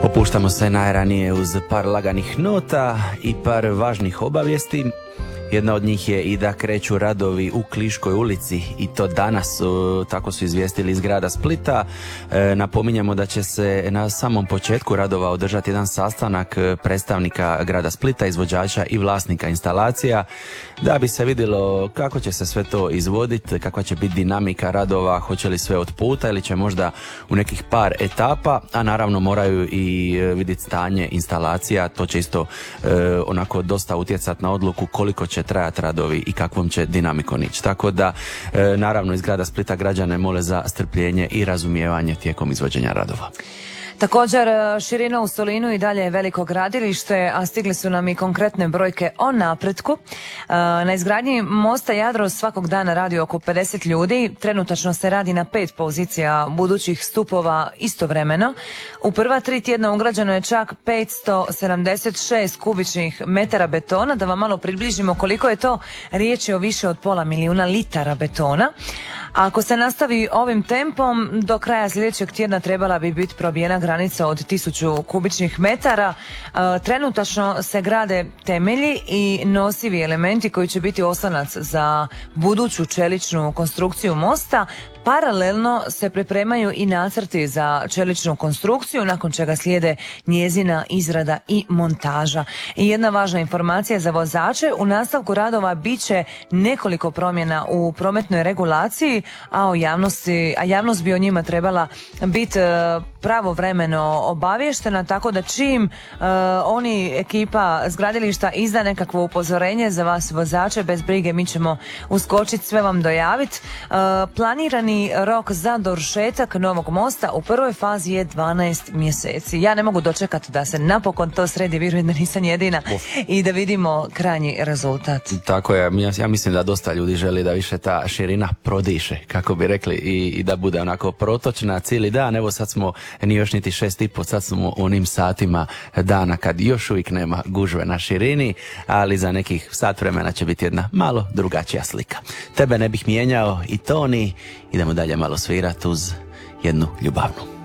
Opuštamo se najranije uz par laganih nota i par važnih obavijesti. Jedna od njih je i da kreću radovi u Kliškoj ulici i to danas, tako su izvijestili iz grada Splita. Napominjemo da će se na samom početku radova održati jedan sastanak predstavnika grada Splita, izvođača i vlasnika instalacija, da bi se vidjelo kako će se sve to izvoditi, kakva će biti dinamika radova, hoće li sve od puta ili će možda u nekih par etapa, a naravno moraju i vidjeti stanje instalacija. To će isto onako dosta utjecati na odluku koliko će trajati radovi i kakvom će dinamikom ići. Tako da, naravno, iz grada Splita građane mole za strpljenje i razumijevanje tijekom izvođenja radova. Također, širina u Solinu i dalje je veliko gradilište, a stigli su nam i konkretne brojke o napretku. Na izgradnji mosta Jadro svakog dana radi oko 50 ljudi. Trenutačno se radi na 5 pozicija budućih stupova istovremeno. U prva 3 tjedna ugrađeno je čak 576 kubičnih metara betona. Da vam malo približimo koliko je to, riječ je o više od 500.000 litara betona. A ako se nastavi ovim tempom, do kraja sljedećeg tjedna trebala bi biti probijena granica od 1000 kubičnih metara. Trenutačno se grade temelji i nosivi elementi koji će biti oslonac za buduću čeličnu konstrukciju mosta. Paralelno se pripremaju i nacrti za čeličnu konstrukciju, nakon čega slijede njezina izrada i montaža. I jedna važna informacija za vozače, u nastavku radova bit će nekoliko promjena u prometnoj regulaciji, a javnost bi o njima trebala biti pravovremeno obavještena, tako da čim oni, ekipa s gradilišta, izda nekakvo upozorenje za vas vozače, bez brige, mi ćemo uskočiti, sve vam dojaviti. Planirani rok za dovršetak novog mosta u prvoj fazi je 12 mjeseci. Ja ne mogu dočekati da se napokon to sredi, vjerujem da nisam jedina, i da vidimo krajnji rezultat. Tako je, ja mislim da dosta ljudi želi da više ta širina prodiše, kako bi rekli, i da bude onako protočna cijeli dan. Evo sad smo nije još niti 6:30, sad smo u onim satima dana kad još uvijek nema gužve na širini, ali za nekih sat vremena će biti jedna malo drugačija slika. Tebe ne bih mijenjao i Toni, idemo dalje malo svirati uz jednu ljubavnu.